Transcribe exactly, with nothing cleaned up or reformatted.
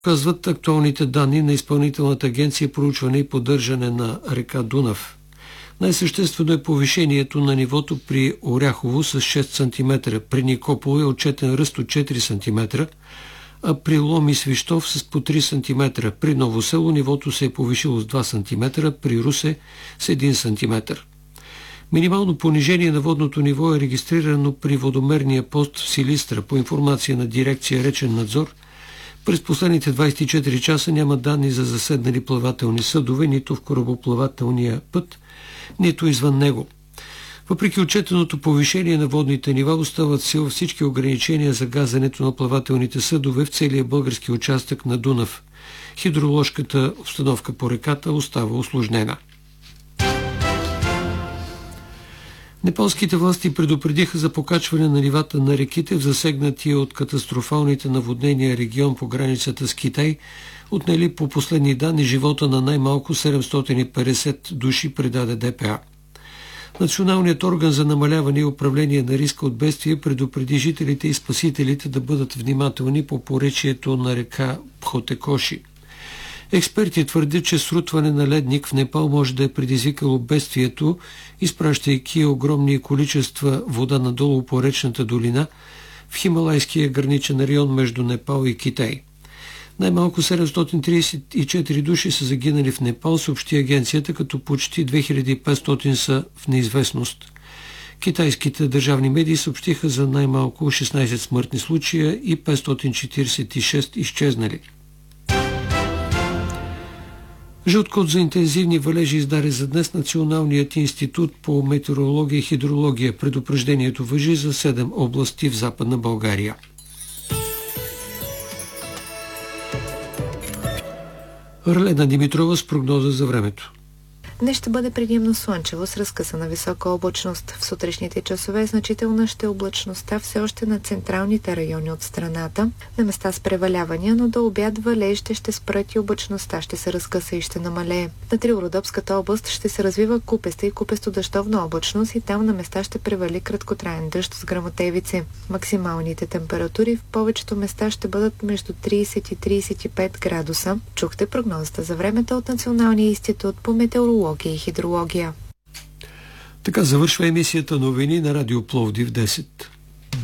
казват актуалните данни на Изпълнителната агенция проучване и поддържане на река Дунав. Най-съществено е повишението на нивото при Оряхово с шест сантиметра, при Никополо е отчетен ръст от четири сантиметра, а при Лом и Свищов с по три сантиметра. При Ново село нивото се е повишило с два сантиметра, при Русе с един сантиметър. Минимално понижение на водното ниво е регистрирано при водомерния пост в Силистра. По информация на дирекция Речен надзор, през последните двадесет и четири часа няма данни за заседнали плавателни съдове, нито в корабоплавателния път, нито извън него. Въпреки отчетеното повишение на водните нива, остават сила всички ограничения за газенето на плавателните съдове в целия български участък на Дунав. Хидроложката обстановка по реката остава усложнена. Непалските власти предупредиха за покачване на нивата на реките в засегнатия от катастрофалните наводнения регион по границата с Китай, отнели по последни данни живота на най-малко седемстотин и петдесет души, предаде Д П А. Националният орган за намаляване и управление на риска от бедствия предупреди жителите и спасителите да бъдат внимателни по поречието на река Пхотекоши. Експерти твърдят, че срутване на ледник в Непал може да е предизвикало бедствието, изпращайки огромни количества вода надолу по речната долина в Хималайския граничен район между Непал и Китай. Най-малко седемстотин тридесет и четири души са загинали в Непал, съобщи агенцията, като почти две хиляди и петстотин са в неизвестност. Китайските държавни медии съобщиха за най-малко шестнадесет смъртни случая и петстотин четиридесет и шест изчезнали. Жълт код за интензивни валежи издаде за днес Националният институт по метеорология и хидрология. Предупреждението важи за седем области в Западна България. Арлена Димитрова с прогноза за времето. Днес ще бъде предимно слънчево с разкъсана висока облачност. В сутрешните часове значителна ще е облачността все още на централните райони от страната, на места с превалявания, но до обяд валежите ще спрат и облачността ще се разкъса и ще намалее. На Трилородопската област ще се развива купеста и купесто-дъждовна облачност и там на места ще превали краткотраен дъжд с гръмотевици. Максималните температури в повечето места ще бъдат между тридесет и тридесет и пет градуса. Чухте прогнозата за времето от Националния институт по метеорология и хидрология. Така завършва емисията новини на Радио Пловдив десет.